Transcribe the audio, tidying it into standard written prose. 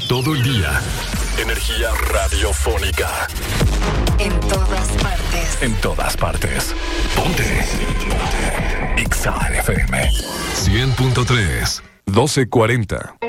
todo el día. Energía radiofónica. En todas partes. En todas partes. Ponte. Ponte. Exa FM 100.3 1240.